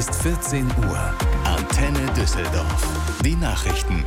Ist 14 Uhr. Antenne Düsseldorf. Die Nachrichten.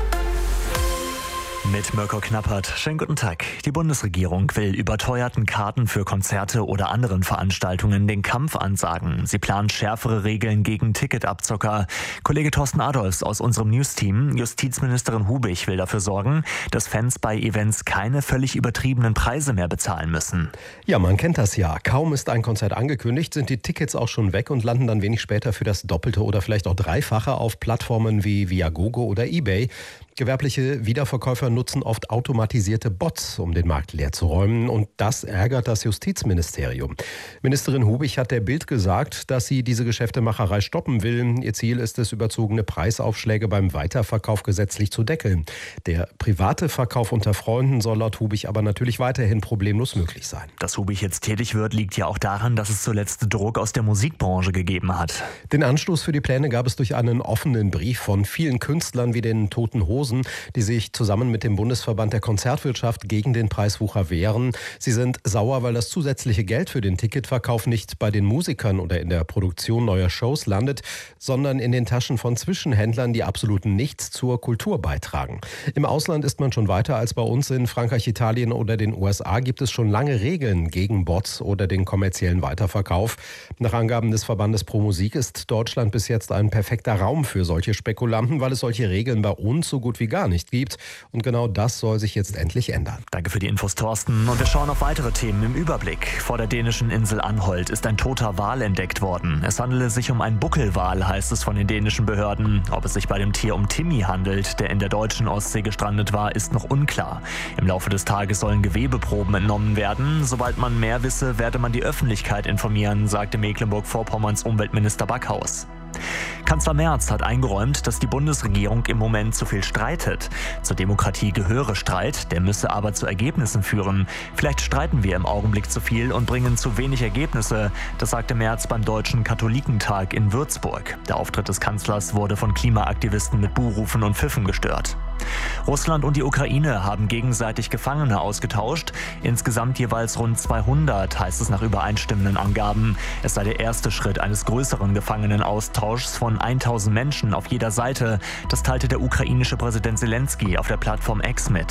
Mit Mirko Knappert. Schönen guten Tag. Die Bundesregierung will überteuerten Karten für Konzerte oder anderen Veranstaltungen den Kampf ansagen. Sie plant schärfere Regeln gegen Ticketabzocker. Kollege Thorsten Adolfs aus unserem News-Team, Justizministerin Hubig, will dafür sorgen, dass Fans bei Events keine völlig übertriebenen Preise mehr bezahlen müssen. Ja, man kennt das ja. Kaum ist ein Konzert angekündigt, sind die Tickets auch schon weg und landen dann wenig später für das Doppelte oder vielleicht auch Dreifache auf Plattformen wie Viagogo oder eBay. Gewerbliche Wiederverkäufer nutzen oft automatisierte Bots, um den Markt leer zu räumen. Und das ärgert das Justizministerium. Ministerin Hubig hat der Bild gesagt, dass sie diese Geschäftemacherei stoppen will. Ihr Ziel ist es, überzogene Preisaufschläge beim Weiterverkauf gesetzlich zu deckeln. Der private Verkauf unter Freunden soll laut Hubig aber natürlich weiterhin problemlos möglich sein. Dass Hubig jetzt tätig wird, liegt ja auch daran, dass es zuletzt Druck aus der Musikbranche gegeben hat. Den Anstoß für die Pläne gab es durch einen offenen Brief von vielen Künstlern wie den Toten Hosen, die sich zusammen mit dem Bundesverband der Konzertwirtschaft gegen den Preiswucher wehren. Sie sind sauer, weil das zusätzliche Geld für den Ticketverkauf nicht bei den Musikern oder in der Produktion neuer Shows landet, sondern in den Taschen von Zwischenhändlern, die absolut nichts zur Kultur beitragen. Im Ausland ist man schon weiter als bei uns. In Frankreich, Italien oder den USA gibt es schon lange Regeln gegen Bots oder den kommerziellen Weiterverkauf. Nach Angaben des Verbandes Pro Musik ist Deutschland bis jetzt ein perfekter Raum für solche Spekulanten, weil es solche Regeln bei uns so gut wie gar nicht gibt. Und genau das soll sich jetzt endlich ändern. Danke für die Infos, Thorsten. Und wir schauen auf weitere Themen im Überblick. Vor der dänischen Insel Anholt ist ein toter Wal entdeckt worden. Es handele sich um einen Buckelwal, heißt es von den dänischen Behörden. Ob es sich bei dem Tier um Timmy handelt, der in der deutschen Ostsee gestrandet war, ist noch unklar. Im Laufe des Tages sollen Gewebeproben entnommen werden. Sobald man mehr wisse, werde man die Öffentlichkeit informieren, sagte Mecklenburg-Vorpommerns Umweltminister Backhaus. Kanzler Merz hat eingeräumt, dass die Bundesregierung im Moment zu viel streitet. Zur Demokratie gehöre Streit, der müsse aber zu Ergebnissen führen. Vielleicht streiten wir im Augenblick zu viel und bringen zu wenig Ergebnisse. Das sagte Merz beim Deutschen Katholikentag in Würzburg. Der Auftritt des Kanzlers wurde von Klimaaktivisten mit Buhrufen und Pfiffen gestört. Russland und die Ukraine haben gegenseitig Gefangene ausgetauscht. Insgesamt jeweils rund 200, heißt es nach übereinstimmenden Angaben. Es sei der erste Schritt eines größeren Gefangenenaustauschs von 1000 Menschen auf jeder Seite. Das teilte der ukrainische Präsident Zelensky auf der Plattform X mit.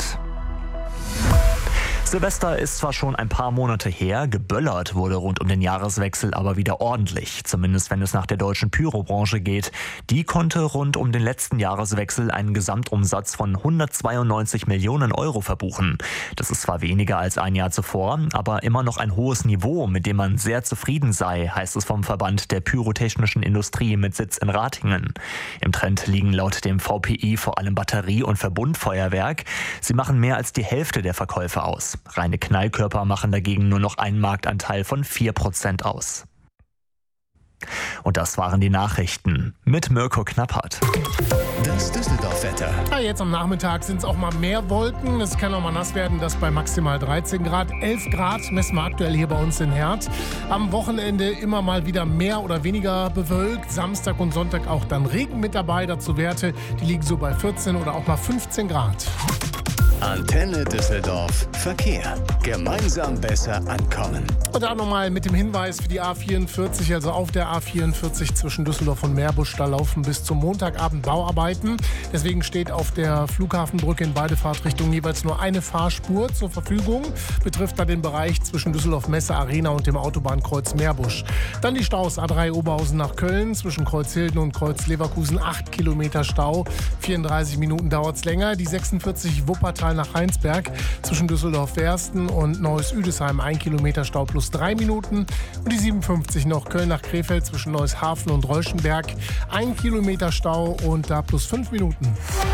Silvester ist zwar schon ein paar Monate her, geböllert wurde rund um den Jahreswechsel aber wieder ordentlich, zumindest wenn es nach der deutschen Pyrobranche geht. Die konnte rund um den letzten Jahreswechsel einen Gesamtumsatz von 192 Millionen Euro verbuchen. Das ist zwar weniger als ein Jahr zuvor, aber immer noch ein hohes Niveau, mit dem man sehr zufrieden sei, heißt es vom Verband der pyrotechnischen Industrie mit Sitz in Ratingen. Im Trend liegen laut dem VPI vor allem Batterie- und Verbundfeuerwerk. Sie machen mehr als die Hälfte der Verkäufe aus. Reine Knallkörper machen dagegen nur noch einen Marktanteil von 4% aus. Und das waren die Nachrichten mit Mirko Knappert. Das Düsseldorf-Wetter. Ja, jetzt am Nachmittag sind es auch mal mehr Wolken. Es kann auch mal nass werden, das bei maximal 13 Grad. 11 Grad messen wir aktuell hier bei uns in Herth. Am Wochenende immer mal wieder mehr oder weniger bewölkt. Samstag und Sonntag auch dann Regen mit dabei. Dazu Werte, die liegen so bei 14 oder auch mal 15 Grad. Antenne Düsseldorf Verkehr. Gemeinsam besser ankommen. Und da nochmal mit dem Hinweis für die A44, also auf der A44 zwischen Düsseldorf und Meerbusch, da laufen bis zum Montagabend Bauarbeiten. Deswegen steht auf der Flughafenbrücke in beide Fahrtrichtungen jeweils nur eine Fahrspur zur Verfügung. Betrifft da den Bereich zwischen Düsseldorf Messe Arena und dem Autobahnkreuz Meerbusch. Dann die Staus A3 Oberhausen nach Köln zwischen Kreuzhilden und Kreuz Leverkusen, 8 Kilometer Stau. 34 Minuten dauert es länger. Die 46 Wuppertal nach Heinsberg zwischen Düsseldorf-Wersten und Neuss-Üdesheim, 1 Kilometer Stau plus 3 Minuten. Und die 57 noch Köln nach Krefeld zwischen Neuss-Hafen und Reuschenberg, 1 Kilometer Stau und da plus 5 Minuten.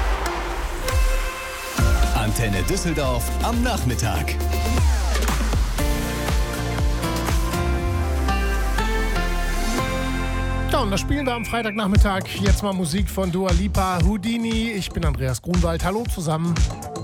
Antenne Düsseldorf am Nachmittag. Ja, und das spielen wir am Freitagnachmittag. Jetzt mal Musik von Dua Lipa, Houdini. Ich bin Andreas Grunwald. Hallo zusammen.